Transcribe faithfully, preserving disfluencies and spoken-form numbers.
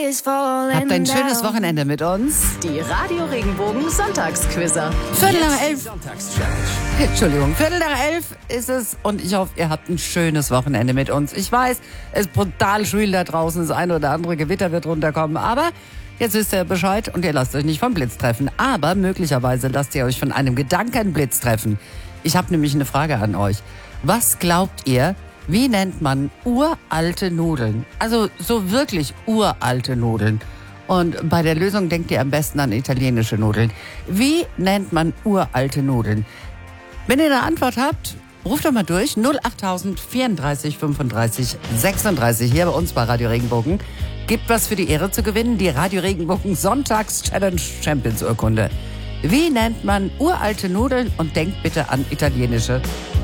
Habt ein schönes Wochenende mit uns. Die Radio Regenbogen Sonntagsquizzer. Viertel nach elf. Entschuldigung, Viertel nach elf ist es und ich hoffe, ihr habt ein schönes Wochenende mit uns. Ich weiß, es ist brutal schwül da draußen, das eine oder andere Gewitter wird runterkommen, aber jetzt wisst ihr Bescheid und ihr lasst euch nicht vom Blitz treffen. Aber möglicherweise lasst ihr euch von einem Gedankenblitz treffen. Ich habe nämlich eine Frage an euch. Was glaubt ihr, wie nennt man uralte Nudeln? Also so wirklich uralte Nudeln. Und bei der Lösung denkt ihr am besten an italienische Nudeln. Wie nennt man uralte Nudeln? Wenn ihr eine Antwort habt, ruft doch mal durch. null acht tausend vierunddreißig fünfunddreißig sechsunddreißig hier bei uns bei Radio Regenbogen. Gibt was für die Ehre zu gewinnen, die Radio Regenbogen Sonntags-Challenge Champions Urkunde. Wie nennt man uralte Nudeln und denkt bitte an italienische